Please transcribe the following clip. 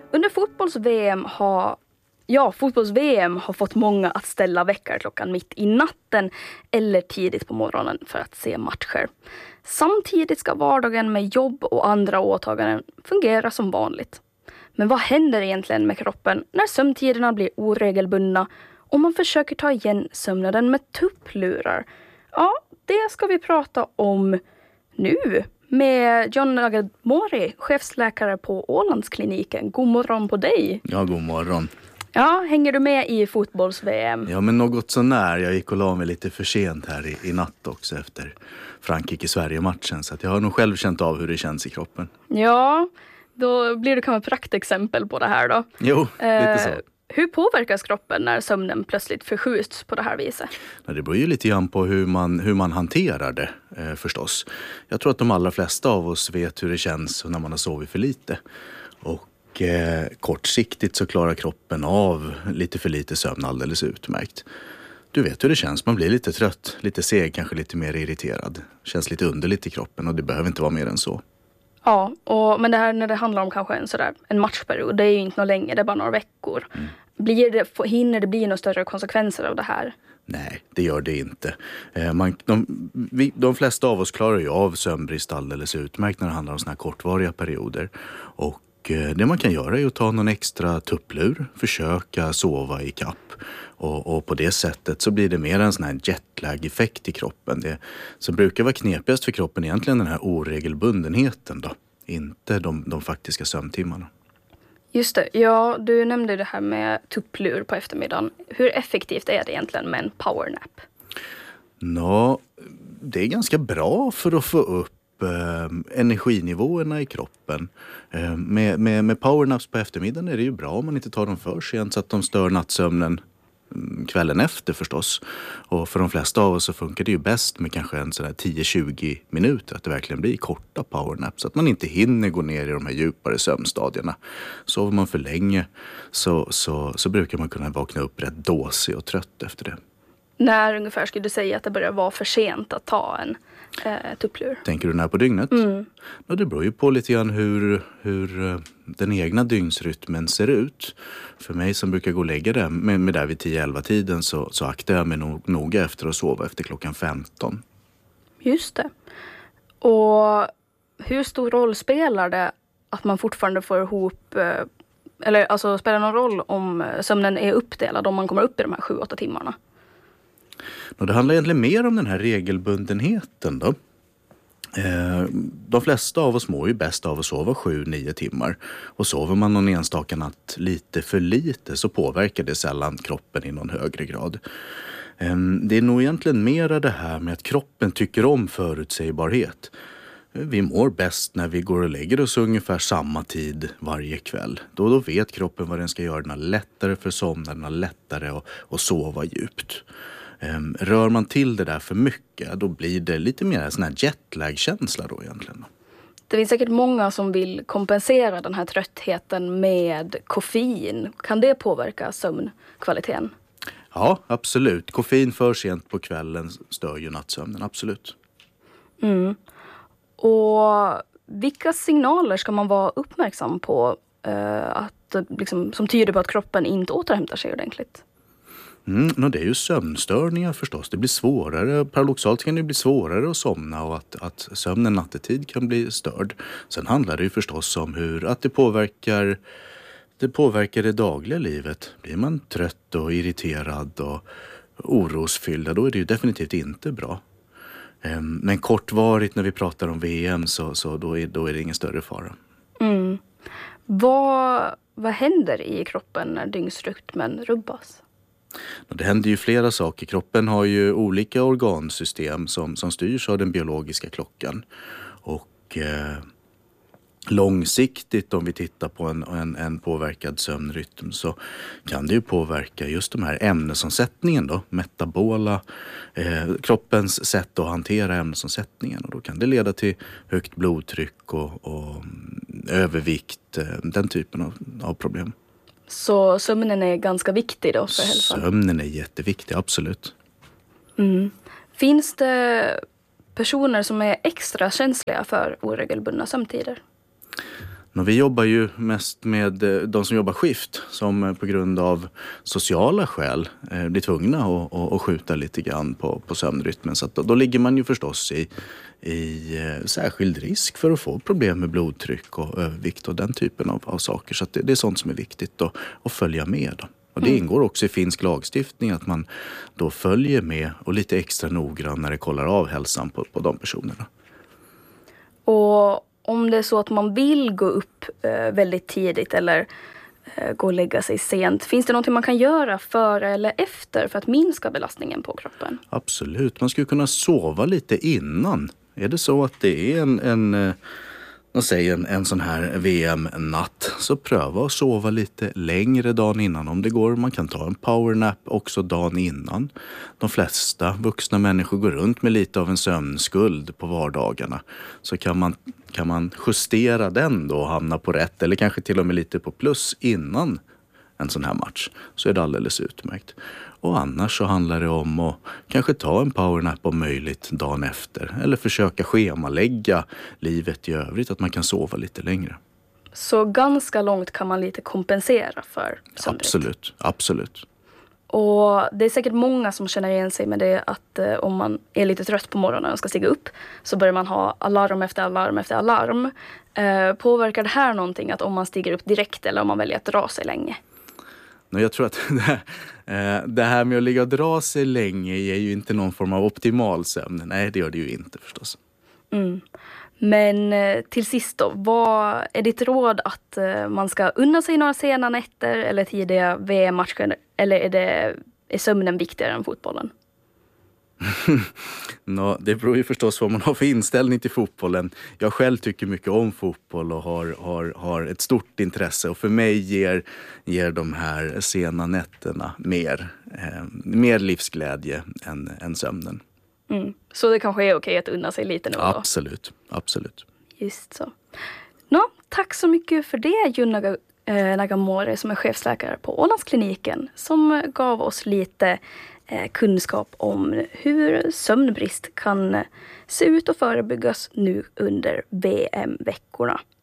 Under fotbolls-VM har fått många att ställa väckarklockan mitt i natten eller tidigt på morgonen för att se matcher. Samtidigt ska vardagen med jobb och andra åtaganden fungera som vanligt. Men vad händer egentligen med kroppen när sömntiderna blir oregelbundna och man försöker ta igen sömnen med tupplurar? Ja, det ska vi prata om nu med John Nagamori, chefsläkare på Ålandskliniken. God morgon på dig. Ja, god morgon. Ja, hänger du med i fotbolls-VM? Ja, men något så när. Jag gick och la mig lite för sent här i natt också efter Frankrike-Sverige-matchen. Så att jag har nog själv känt av hur det känns i kroppen. Ja, då blir det kanske praktexempel på det här då. Jo, lite så. Hur påverkas kroppen när sömnen plötsligt förskjuts på det här viset? Ja, det beror ju lite grann på hur man hanterar det förstås. Jag tror att de allra flesta av oss vet hur det känns när man har sovit för lite. Och kortsiktigt så klarar kroppen av lite för lite sömn alldeles utmärkt. Du vet hur det känns, man blir lite trött, lite seg, kanske lite mer irriterad. Känns lite underligt i kroppen och det behöver inte vara mer än så. Ja, men det här när det handlar om kanske en matchperiod, det är ju inte något länge, det är bara några veckor. Hinner det bli några större konsekvenser av det här? Nej, det gör det inte. De flesta av oss klarar ju av sömnbrist alldeles utmärkt när det handlar om såna här kortvariga perioder. Och det man kan göra är att ta någon extra tupplur, försöka sova i kapp. Och på det sättet så blir det mer en sån här jetlag-effekt i kroppen. Det som brukar vara knepigast för kroppen är egentligen den här oregelbundenheten då. Inte de faktiska sömntimmarna. Just det, ja, du nämnde det här med tupplur på eftermiddagen. Hur effektivt är det egentligen med en powernap? Det är ganska bra för att få upp energinivåerna i kroppen. Med powernaps på eftermiddagen är det ju bra om man inte tar dem för sent så att de stör nattsömnen kvällen efter förstås. Och för de flesta av oss så funkar det ju bäst med kanske en sådär 10-20 minuter, att det verkligen blir korta powernaps så att man inte hinner gå ner i de här djupare sömnstadierna. Sover man för länge så brukar man kunna vakna upp rätt dåsig och trött efter det. När ungefär skulle du säga att det börjar vara för sent att ta en tupplur? Tänker du när på dygnet? Ja, det beror ju på lite grann hur den egna dygnsrytmen ser ut. För mig som brukar gå och lägga det med där vid 10-11 tiden så aktar jag mig noga efter att sova efter klockan 15. Just det. Och hur stor roll spelar det att man fortfarande får ihop, eller alltså spelar någon roll om sömnen är uppdelad om man kommer upp i de här 7-8 timmarna? Det handlar egentligen mer om den här regelbundenheten då. De flesta av oss mår ju bäst av att sova 7-9 timmar. Och sover man någon enstaka natt lite för lite så påverkar det sällan kroppen i någon högre grad. Det är nog egentligen mera det här med att kroppen tycker om förutsägbarhet. Vi mår bäst när vi går och lägger oss ungefär samma tid varje kväll. Då vet kroppen vad den ska göra. Den har lättare för sömn, den har lättare att sova djupt. Rör man till det där för mycket, då blir det lite mer sån här jetlag-känsla då egentligen. Det finns säkert många som vill kompensera den här tröttheten med koffein. Kan det påverka sömnkvaliteten? Ja, absolut. Koffein för sent på kvällen stör ju nattsömnen, absolut. Och vilka signaler ska man vara uppmärksam på som tyder på att kroppen inte återhämtar sig ordentligt? Det är ju sömnstörningar förstås. Det blir svårare, paradoxalt kan det bli svårare att somna och att sömnen nattetid kan bli störd. Sen handlar det ju förstås om att det påverkar det dagliga livet. Blir man trött och irriterad och orosfylld, då är det ju definitivt inte bra. Men kortvarigt när vi pratar om VM så då är det ingen större fara. Vad händer i kroppen när dygnsrytmen rubbas? Det händer ju flera saker. Kroppen har ju olika organsystem som styrs av den biologiska klockan. Och långsiktigt om vi tittar på en påverkad sömnrytm så kan det ju påverka just de här ämnesomsättningen då. Metabola, kroppens sätt att hantera ämnesomsättningen. Och då kan det leda till högt blodtryck och övervikt, den typen av problem. Så sömnen är ganska viktig då för hälsan? Sömnen är jätteviktig, absolut. Finns det personer som är extra känsliga för oregelbundna sömntider? Vi jobbar ju mest med de som jobbar skift som på grund av sociala skäl blir tvungna att skjuta lite grann på sömnrytmen. Så att då ligger man ju förstås i särskild risk för att få problem med blodtryck och övervikt och den typen av saker. Så att det är sånt som är viktigt att följa med då. Och det ingår också i finsk lagstiftning att man då följer med och lite extra noggrann när det kollar av hälsan på de personerna. Och om det är så att man vill gå upp väldigt tidigt eller gå och lägga sig sent, finns det någonting man kan göra före eller efter för att minska belastningen på kroppen? Absolut, man skulle kunna sova lite innan. Är det så att det är en sån här VM-natt, så pröva att sova lite längre dagen innan om det går. Man kan ta en powernap också dagen innan. De flesta vuxna människor går runt med lite av en sömnskuld på vardagarna. Så kan man justera den då och hamna på rätt eller kanske till och med lite på plus innan en sån här match, så är det alldeles utmärkt. Och annars så handlar det om att kanske ta en powernap om möjligt dagen efter. Eller försöka schemalägga livet i övrigt, att man kan sova lite längre. Så ganska långt kan man lite kompensera för sömnbrist? Absolut. Och det är säkert många som känner igen sig med det att om man är lite trött på morgonen och ska stiga upp så börjar man ha alarm efter alarm efter alarm. Påverkar det här någonting att om man stiger upp direkt eller om man väljer att dra sig länge? Jag tror att det här med att ligga och dra sig länge ger ju inte någon form av optimal sömn. Nej, det gör det ju inte förstås. Men till sist då, vad är ditt råd att man ska unna sig några sena nätter eller tidiga VM-matcher, eller är sömnen viktigare än fotbollen? Det beror ju förstås vad man har för inställning till fotbollen. Jag själv tycker mycket om fotboll och har ett stort intresse. Och för mig ger de här sena nätterna mer livsglädje än sömnen. Så det kanske är okej att unna sig lite nu då? Absolut. Just så. Tack så mycket för det, Junna Nagamori, som är chefsläkare på Ålandskliniken, som gav oss lite kunskap om hur sömnbrist kan se ut och förebyggas nu under VM-veckorna.